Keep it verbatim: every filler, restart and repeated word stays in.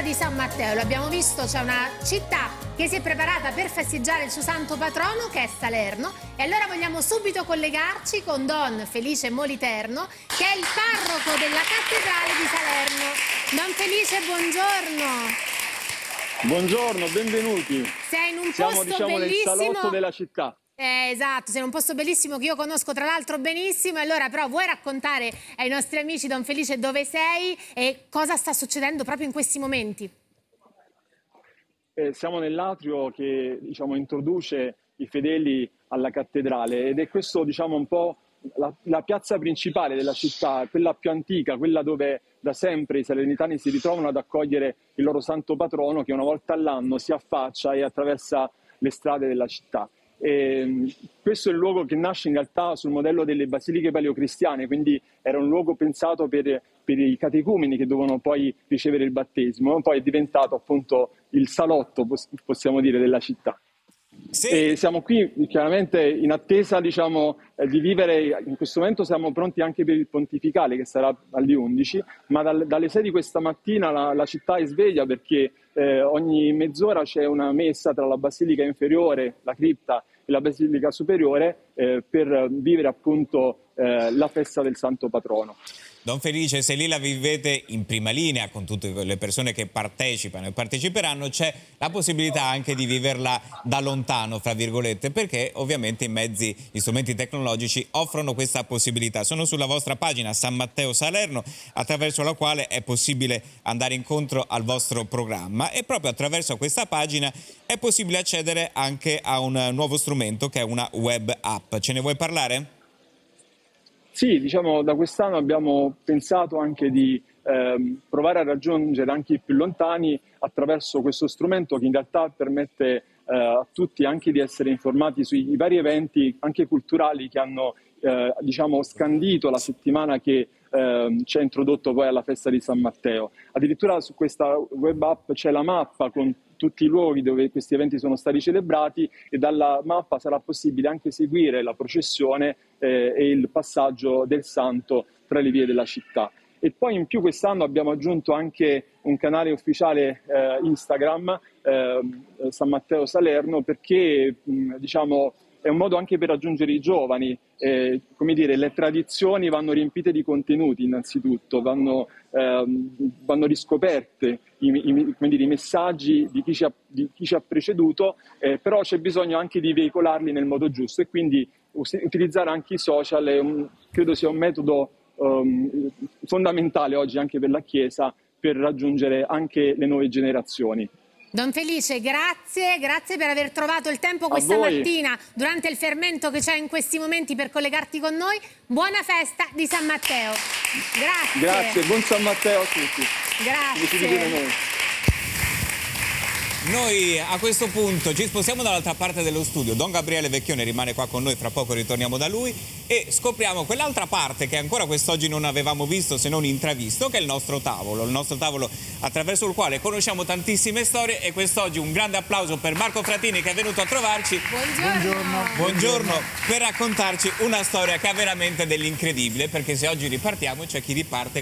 di San Matteo. Lo abbiamo visto, c'è una città che si è preparata per festeggiare il suo santo patrono, che è Salerno, e allora vogliamo subito collegarci con Don Felice Moliterno, che è il parroco della cattedrale di Salerno. Don Felice, buongiorno. Buongiorno, benvenuti. Sei in un Siamo, posto diciamo, bellissimo. nel salotto della città. Eh, esatto, sei in un posto bellissimo che io conosco tra l'altro benissimo. E allora però vuoi raccontare ai nostri amici, Don Felice, dove sei e cosa sta succedendo proprio in questi momenti? Eh, siamo nell'atrio che, diciamo, introduce i fedeli alla cattedrale, ed è questo, diciamo, un po' la, la piazza principale della città, quella più antica, quella dove da sempre i salernitani si ritrovano ad accogliere il loro santo patrono, che una volta all'anno si affaccia e attraversa le strade della città. E questo è il luogo che nasce in realtà sul modello delle basiliche paleocristiane, quindi era un luogo pensato per, per i catecumeni che dovevano poi ricevere il battesimo, poi è diventato appunto il salotto, possiamo dire, della città. Sì. E siamo qui chiaramente in attesa, diciamo, eh, di vivere. In questo momento siamo pronti anche per il pontificale, che sarà alle undici, ma dal, dalle sei di questa mattina la, la città è sveglia, perché eh, ogni mezz'ora c'è una messa tra la basilica inferiore, la cripta, e la basilica superiore eh, per vivere appunto eh, la festa del santo patrono. Don Felice, se lì la vivete in prima linea con tutte le persone che partecipano e parteciperanno, c'è la possibilità anche di viverla da lontano, fra virgolette, perché ovviamente i mezzi, gli strumenti tecnologici offrono questa possibilità. Sono sulla vostra pagina San Matteo Salerno, attraverso la quale è possibile andare incontro al vostro programma, e proprio attraverso questa pagina è possibile accedere anche a un nuovo strumento che è una web app. Ce ne vuoi parlare? Sì, diciamo, da quest'anno abbiamo pensato anche di ehm, provare a raggiungere anche i più lontani attraverso questo strumento, che in realtà permette eh, a tutti anche di essere informati sui vari eventi anche culturali che hanno eh, diciamo, scandito la settimana che eh, ci ha introdotto poi alla festa di San Matteo. Addirittura su questa web app c'è la mappa con tutti i luoghi dove questi eventi sono stati celebrati, e dalla mappa sarà possibile anche seguire la processione eh, e il passaggio del santo tra le vie della città. E poi in più quest'anno abbiamo aggiunto anche un canale ufficiale eh, Instagram, eh, San Matteo Salerno, perché mh, diciamo, è un modo anche per raggiungere i giovani. Eh, come dire, le tradizioni vanno riempite di contenuti, innanzitutto, vanno, ehm, vanno riscoperte i, i, come dire, i messaggi di chi ci ha, di chi ci ha preceduto, eh, però c'è bisogno anche di veicolarli nel modo giusto, e quindi utilizzare anche i social è un, credo sia un metodo um, fondamentale oggi anche per la Chiesa, per raggiungere anche le nuove generazioni. Don Felice, grazie, grazie per aver trovato il tempo questa mattina durante il fermento che c'è in questi momenti per collegarti con noi. Buona festa di San Matteo. Grazie. Grazie, buon San Matteo a tutti. Grazie. Noi a questo punto ci spostiamo dall'altra parte dello studio. Don Gabriele Vecchione rimane qua con noi, fra poco ritorniamo da lui e scopriamo quell'altra parte che ancora quest'oggi non avevamo visto, se non intravisto, che è il nostro tavolo. Il nostro tavolo attraverso il quale conosciamo tantissime storie, e quest'oggi un grande applauso per Marco Fratini, che è venuto a trovarci. Buongiorno. Buongiorno. Buongiorno, per raccontarci una storia che ha veramente dell'incredibile, perché se oggi ripartiamo c'è chi riparte